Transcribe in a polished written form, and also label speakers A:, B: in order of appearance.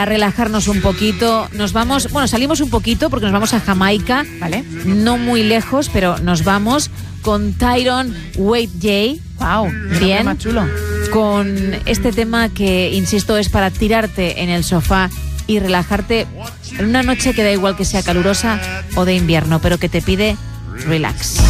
A: A relajarnos un poquito. Nos vamos, salimos un poquito porque nos vamos a Jamaica.
B: Vale.
A: No muy lejos, pero nos vamos con Tyrone Wade-Jay.
B: Wow,
A: bien.
B: Más chulo.
A: Con este tema que, insisto, es para tirarte en el sofá y relajarte en una noche que da igual que sea calurosa o de invierno, pero que te pide relax.